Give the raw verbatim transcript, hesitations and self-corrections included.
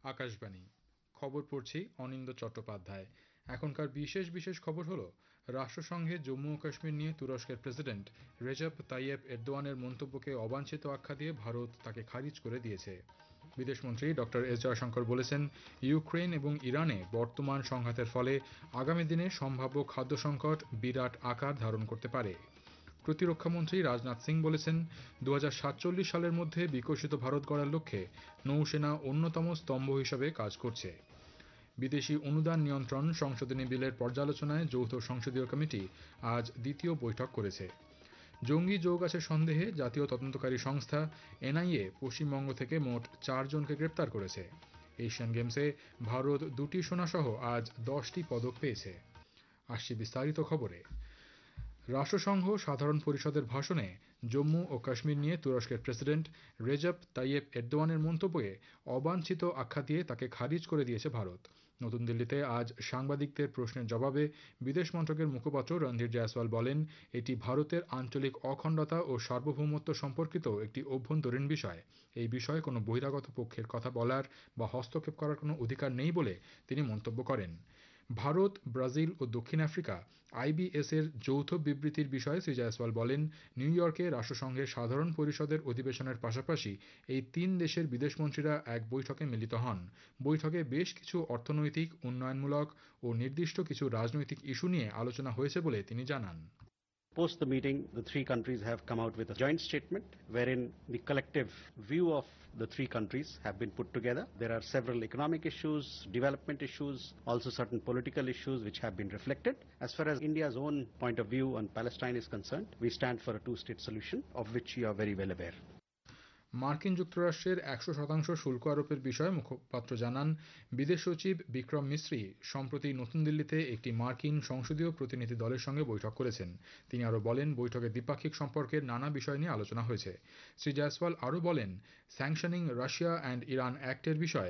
আকাশবাণী খবর পড়ছি অনিন্দ চট্টোপাধ্যায়। এখনকার বিশেষ বিশেষ খবর হলো, রাষ্ট্রসংঘে জম্মু ও কাশ্মীর নিয়ে তুরস্কের প্রেসিডেন্ট রেজেপ তাইয়েপ এরদোয়ানের মন্তব্যকে অবাঞ্ছিত আখ্যা দিয়ে ভারত তাকে খারিজ করে দিয়েছে। বিদেশমন্ত্রী ডক্টর এস জয়শঙ্কর বলেছেন, ইউক্রেন এবং ইরানে বর্তমান সংঘাতের ফলে আগামী দিনে সম্ভাব্য খাদ্য সংকট বিরাট আকার ধারণ করতে পারে। প্রতিরক্ষামন্ত্রী রাজনাথ সিং বলেছেন, দু হাজার সাতচল্লিশ সালের মধ্যে বিকশিত ভারত গড়ার লক্ষ্যে নৌসেনা অন্যতম স্তম্ভ হিসেবে কাজ করছে। বিদেশি অনুদান নিয়ন্ত্রণ সংশোধনী বিলের পর্যালোচনায় যৌথ সংসদীয় কমিটি আজ দ্বিতীয় বৈঠক করেছে। জঙ্গি যোগ আছে সন্দেহে জাতীয় তদন্তকারী সংস্থা এনআইএ পশ্চিমবঙ্গ থেকে মোট চারজনকে গ্রেপ্তার করেছে। এশিয়ান গেমসে ভারত দুটি সোনাসহ আজ দশটি পদক পেয়েছে। আসছি বিস্তারিত খবরে। রাষ্ট্রসংঘ সাধারণ পরিষদের ভাষণে জম্মু ও কাশ্মীর নিয়ে তুরস্কের প্রেসিডেন্ট রেজেপ তাইয়েপ এরদোয়ানের মন্তব্যে অবাঞ্ছিত আখ্যা দিয়ে তাকে খারিজ করে দিয়েছে ভারত। নতুন দিল্লিতে আজ সাংবাদিকদের প্রশ্নের জবাবে বিদেশ মন্ত্রকের মুখপাত্র রণধীর জয়সওয়াল বলেন, এটি ভারতের আঞ্চলিক অখণ্ডতা ও সার্বভৌমত্ব সম্পর্কিত একটি অভ্যন্তরীণ বিষয়। এই বিষয়ে কোনো বহিরাগত পক্ষের কথা বলার বা হস্তক্ষেপ করার কোনো অধিকার নেই বলে তিনি মন্তব্য করেন। ভারত, ব্রাজিল ও দক্ষিণ আফ্রিকা আইবিএস এর যৌথ বিবৃতির বিষয়ে শ্রী জয়সওয়াল বলেন, নিউ ইয়র্কে রাষ্ট্রসংঘের সাধারণ পরিষদের অধিবেশনের পাশাপাশি এই তিন দেশের বিদেশমন্ত্রীরা এক বৈঠকে মিলিত হন। বৈঠকে বেশ কিছু অর্থনৈতিক, উন্নয়নমূলক ও নির্দিষ্ট কিছু রাজনৈতিক ইস্যু নিয়ে আলোচনা হয়েছে বলে তিনি জানান। Post the meeting, the three countries have come out with a joint statement wherein the collective view of the three countries have been put together. There are several economic issues, development issues, also certain political issues which have been reflected. As far as India's own point of view on Palestine is concerned, we stand for a two-state solution, of which you are very well aware. মার্কিন যুক্তরাষ্ট্রের একশো শতাংশ শুল্ক আরোপের বিষয়ে মুখপাত্র জানান, বিদেশ সচিব বিক্রম মিশ্রি সম্প্রতি নতুন দিল্লিতে একটি মার্কিন সংসদীয় প্রতিনিধি দলের সঙ্গে বৈঠক করেছেন। তিনি আরও বলেন, বৈঠকে দ্বিপাক্ষিক সম্পর্কের নানা বিষয় নিয়ে আলোচনা হয়েছে। শ্রী জয়সওয়াল আরও বলেন, স্যাংশনিং রাশিয়া অ্যান্ড ইরান অ্যাক্টের বিষয়ে